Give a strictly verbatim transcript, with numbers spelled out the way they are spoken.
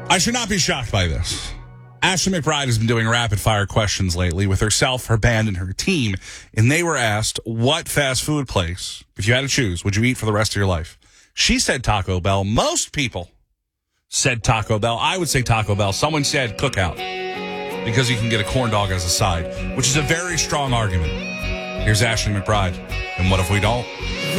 I should not be shocked by this. Ashley McBryde has been doing rapid-fire questions lately with herself, her band, and her team, and they were asked, what fast food place, if you had to choose, would you eat for the rest of your life? She said Taco Bell. Most people said Taco Bell. I would say Taco Bell. Someone said Cookout because you can get a corn dog as a side, which is a very strong argument. Here's Ashley McBryde, and what if we don't?